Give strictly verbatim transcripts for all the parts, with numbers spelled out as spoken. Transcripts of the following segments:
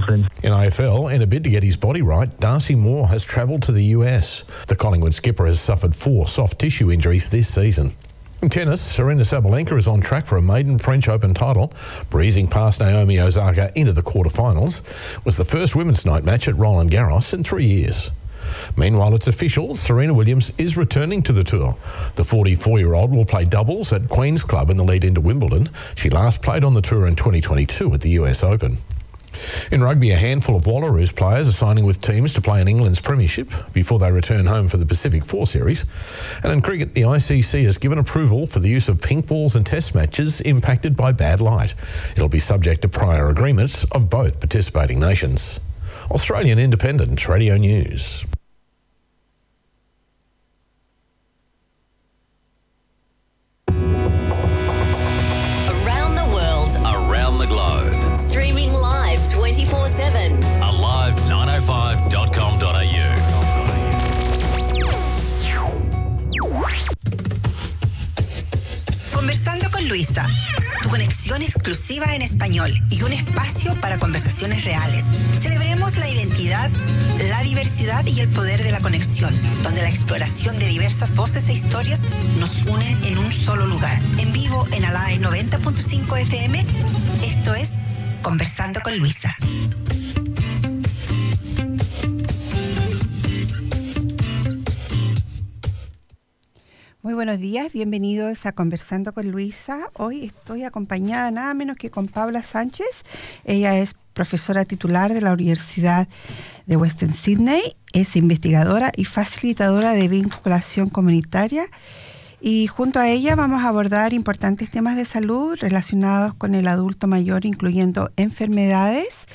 confidence. In A F L, in a bid to get his body right, Darcy Moore has travelled to the U S. The Collingwood skipper has suffered four soft tissue injuries this season. In tennis, Serena Sabalenka is on track for a maiden French Open title, breezing past Naomi Osaka into the quarterfinals. It was the first women's night match at Roland Garros in three years. Meanwhile, it's official, Serena Williams is returning to the tour. The forty-four-year-old will play doubles at Queen's Club in the lead into Wimbledon. She last played on the tour in twenty twenty-two at the U S Open. In rugby, a handful of Wallaroos players are signing with teams to play in England's Premiership before they return home for the Pacific Four Series. And in cricket, the I C C has given approval for the use of pink balls in test matches impacted by bad light. It'll be subject to prior agreements of both participating nations. Australian Independent Radio News. Conversando con Luisa, tu conexión exclusiva en español y un espacio para conversaciones reales. Celebremos la identidad, la diversidad y el poder de la conexión, donde la exploración de diversas voces e historias nos unen en un solo lugar. En vivo en Alae noventa punto cinco F M, esto es Conversando con Luisa. Muy buenos días, bienvenidos a Conversando con Luisa. Hoy estoy acompañada nada menos que con Paula Sánchez. Ella es profesora titular de la Universidad de Western Sydney, es investigadora y facilitadora de vinculación comunitaria. Y junto a ella vamos a abordar importantes temas de salud relacionados con el adulto mayor, incluyendo enfermedades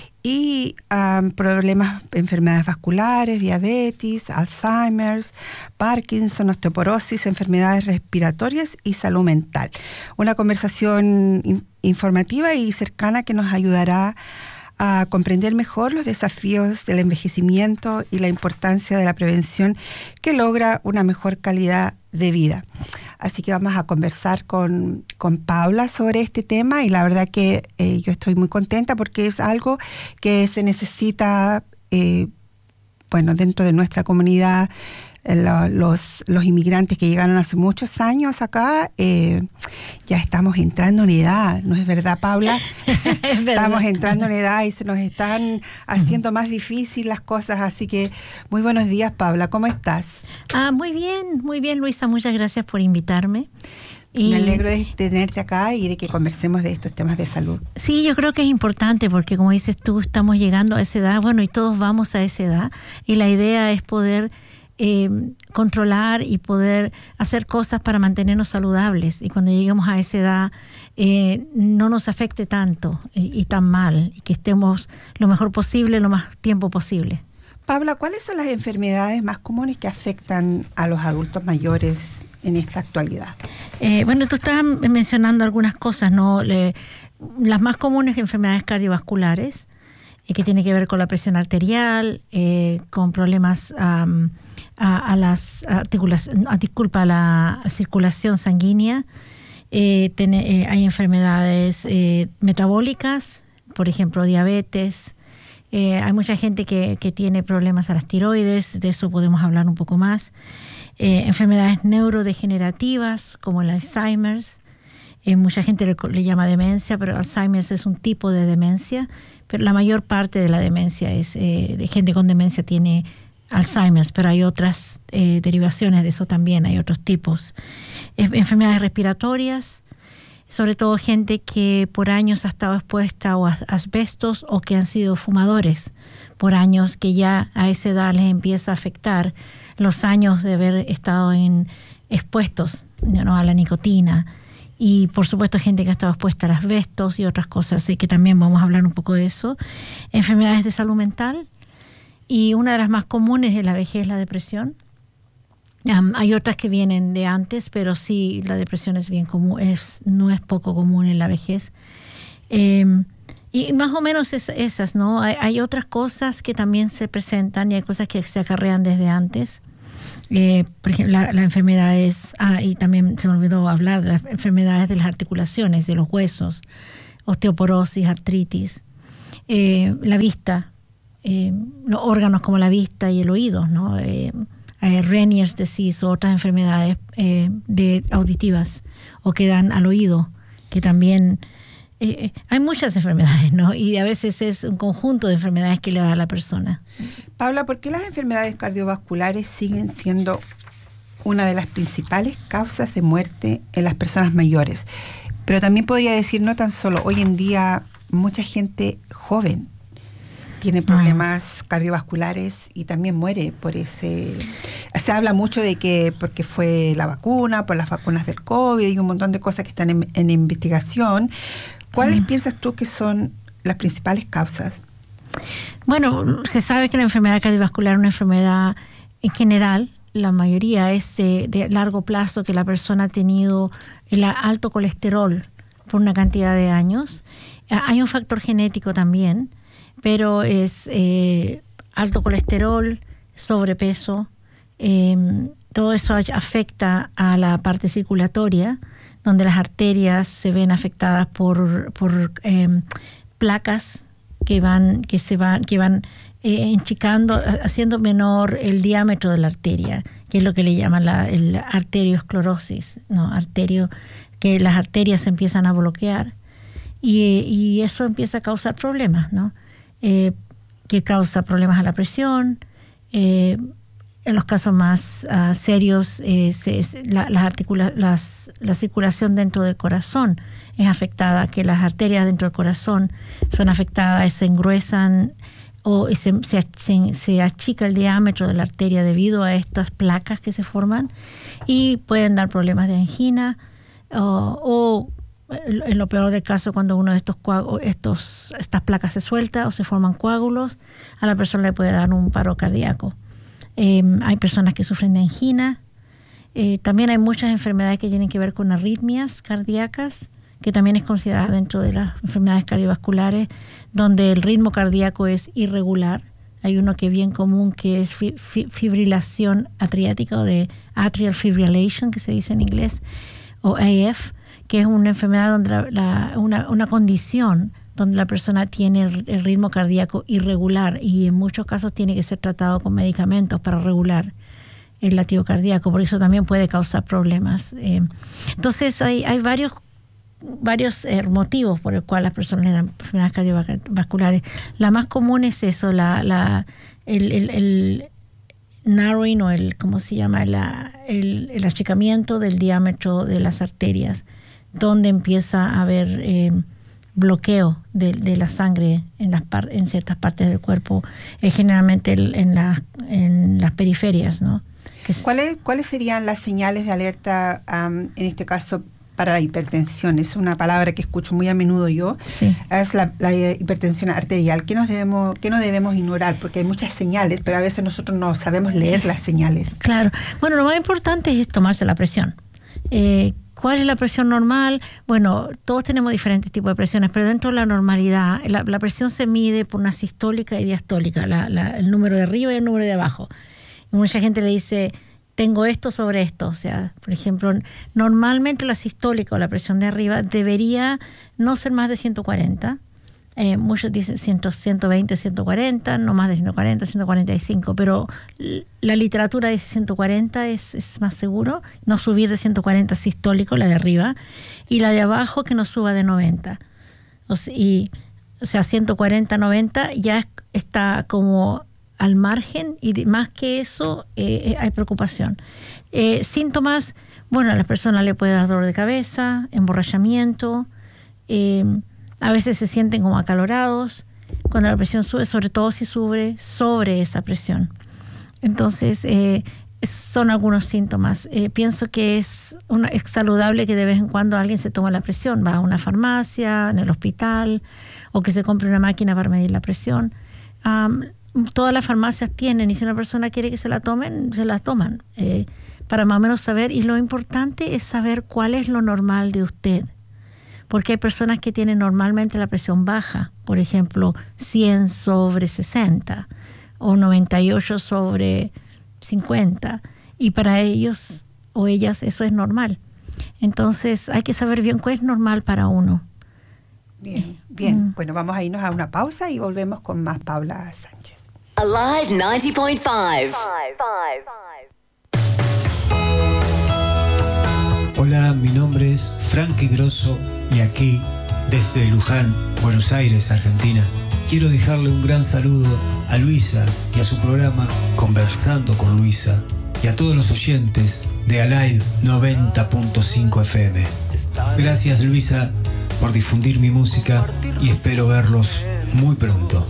y um, problemas, enfermedades vasculares, diabetes, Alzheimer's, Parkinson, osteoporosis, enfermedades respiratorias y salud mental. Una conversación in- informativa y cercana que nos ayudará a comprender mejor los desafíos del envejecimiento y la importancia de la prevención que logra una mejor calidad de vida. Así que vamos a conversar con, con Paula sobre este tema y la verdad que eh, yo estoy muy contenta porque es algo que se necesita, eh, bueno, dentro de nuestra comunidad. Lo, los, los inmigrantes que llegaron hace muchos años acá, eh, ya estamos entrando en edad, ¿no es verdad, Paula? Es verdad. Estamos entrando en edad y se nos están haciendo uh-huh. más difíciles las cosas, así que muy buenos días, Paula, ¿cómo estás? Ah, muy bien, muy bien, Luisa, muchas gracias por invitarme. Y me alegro de tenerte acá y de que conversemos de estos temas de salud. Sí, yo creo que es importante porque, como dices tú, estamos llegando a esa edad, bueno, y todos vamos a esa edad, y la idea es poder Eh, controlar y poder hacer cosas para mantenernos saludables y cuando lleguemos a esa edad eh, no nos afecte tanto y, y tan mal y que estemos lo mejor posible, lo más tiempo posible. Paula, ¿cuáles son las enfermedades más comunes que afectan a los adultos mayores en esta actualidad? Eh, bueno, tú estabas mencionando algunas cosas, ¿no? Le, las más comunes enfermedades cardiovasculares, eh, que tiene que ver con la presión arterial, eh, con problemas um, a, a las articulaciones, disculpa, a la circulación sanguínea. Eh, ten, eh, hay enfermedades eh, metabólicas, por ejemplo, diabetes. Eh, hay mucha gente que, que tiene problemas a las tiroides, de eso podemos hablar un poco más. Eh, enfermedades neurodegenerativas, como el Alzheimer's. Eh, mucha gente le, le llama demencia, pero Alzheimer's es un tipo de demencia. Pero la mayor parte de la demencia es, eh, de gente con demencia tiene Alzheimer's, pero hay otras eh, derivaciones de eso también, hay otros tipos. Eh, enfermedades respiratorias, sobre todo gente que por años ha estado expuesta a asbestos o que han sido fumadores por años, que ya a esa edad les empieza a afectar los años de haber estado en, expuestos, ¿no?, a la nicotina. Y por supuesto gente que ha estado expuesta al asbestos y otras cosas, así que también vamos a hablar un poco de eso. Enfermedades de salud mental, y una de las más comunes de la vejez es la depresión. Um, hay otras que vienen de antes, pero sí, la depresión es bien común, es, no es poco común en la vejez. Eh, y más o menos es, esas, ¿no? Hay, hay otras cosas que también se presentan y hay cosas que se acarrean desde antes. Eh, por ejemplo, la, la enfermedad es, ah, y también se me olvidó hablar de las enfermedades de las articulaciones, de los huesos, osteoporosis, artritis. eh, la vista, eh, los órganos como la vista y el oído, ¿no? Eh, eh, Renier's disease o otras enfermedades eh, de auditivas o que dan al oído, que también eh, hay muchas enfermedades, ¿no? Y a veces es un conjunto de enfermedades que le da a la persona. Paula, ¿por qué las enfermedades cardiovasculares siguen siendo una de las principales causas de muerte en las personas mayores? Pero también podría decir, no tan solo, hoy en día mucha gente joven tiene problemas ah. cardiovasculares y también muere por ese... Se habla mucho de que porque fue la vacuna, por las vacunas del COVID y un montón de cosas que están en, en investigación. ¿Cuáles ah. piensas tú que son las principales causas? Bueno, se sabe que la enfermedad cardiovascular es una enfermedad en general. La mayoría es de, de largo plazo, que la persona ha tenido el alto colesterol por una cantidad de años. Hay un factor genético también, pero es eh, alto colesterol, sobrepeso, eh, todo eso afecta a la parte circulatoria, donde las arterias se ven afectadas por, por eh, placas que van, que se van, que van eh, enchicando, haciendo menor el diámetro de la arteria, que es lo que le llaman la el arteriosclerosis, no, arterio, que las arterias se empiezan a bloquear y, y eso empieza a causar problemas, ¿no? Eh, que causa problemas a la presión. Eh, en los casos más uh, serios, eh, se, se, la, las articula, las, la circulación dentro del corazón es afectada, que las arterias dentro del corazón son afectadas, se engruesan o se, se, se, se achica el diámetro de la arteria debido a estas placas que se forman y pueden dar problemas de angina o, o en lo peor del caso, cuando uno de estos, estos estas placas se suelta o se forman coágulos, a la persona le puede dar un paro cardíaco. Eh, hay personas que sufren de angina. Eh, también hay muchas enfermedades que tienen que ver con arritmias cardíacas, que también es considerada dentro de las enfermedades cardiovasculares, donde el ritmo cardíaco es irregular. Hay uno que es bien común, que es fi, fi, fibrilación atriática o de atrial fibrillation, que se dice en inglés, o A F, que es una enfermedad donde la, la, una, una condición donde la persona tiene el, el ritmo cardíaco irregular y en muchos casos tiene que ser tratado con medicamentos para regular el latido cardíaco, por eso también puede causar problemas. Eh, entonces hay, hay varios, varios eh, motivos por el cual las personas le dan enfermedades cardiovasculares. La más común es eso, la, la, el, el, el narrowing o el, ¿cómo se llama? La, el, el achicamiento del diámetro de las arterias, donde empieza a haber eh, bloqueo de, de la sangre en, las par, en ciertas partes del cuerpo, eh, generalmente en, la, en las periferias, ¿no? Que ¿Cuáles, ¿Cuáles serían las señales de alerta, um, en este caso, para la hipertensión? Es una palabra que escucho muy a menudo yo. Sí. Es la, la hipertensión arterial. ¿Qué nos debemos, qué no debemos ignorar? Porque hay muchas señales, pero a veces nosotros no sabemos leer las señales. Claro. Bueno, lo más importante es tomarse la presión. Eh, ¿Cuál es la presión normal? Bueno, todos tenemos diferentes tipos de presiones, pero dentro de la normalidad, la, la presión se mide por una sistólica y diastólica, la, la, el número de arriba y el número de abajo. Y mucha gente le dice, tengo esto sobre esto. O sea, por ejemplo, normalmente la sistólica o la presión de arriba debería no ser más de ciento cuarenta. Eh, muchos dicen ciento veinte, ciento cuarenta, no más de ciento cuarenta, ciento cuarenta y cinco, pero la literatura dice ciento cuarenta es, es más seguro, no subir de ciento cuarenta sistólico, la de arriba, y la de abajo que no suba de noventa. O sea, y, o sea ciento cuarenta, noventa ya es, está como al margen, y de, más que eso eh, hay preocupación. Eh, síntomas, bueno, a la persona le puede dar dolor de cabeza, emborrachamiento, eh, a veces se sienten como acalorados cuando la presión sube, sobre todo si sube sobre esa presión. Entonces, eh, son algunos síntomas. Eh, pienso que es, una, es saludable que de vez en cuando alguien se toma la presión, va a una farmacia, en el hospital, o que se compre una máquina para medir la presión. Um, todas las farmacias tienen, y si una persona quiere que se la tomen, se la toman, eh, para más o menos saber. Y lo importante es saber cuál es lo normal de usted. Porque hay personas que tienen normalmente la presión baja, por ejemplo, cien sobre sesenta o noventa y ocho sobre cincuenta, y para ellos o ellas eso es normal. Entonces hay que saber bien cuál es normal para uno. Bien, bien. Mm. Bueno, vamos a irnos a una pausa y volvemos con más Paula Sánchez. Alive ninety point five. Hola, mi nombre es Frankie Grosso y aquí, desde Luján, Buenos Aires, Argentina, quiero dejarle un gran saludo a Luisa y a su programa Conversando con Luisa y a todos los oyentes de Alive noventa punto cinco F M. Gracias, Luisa, por difundir mi música y espero verlos muy pronto.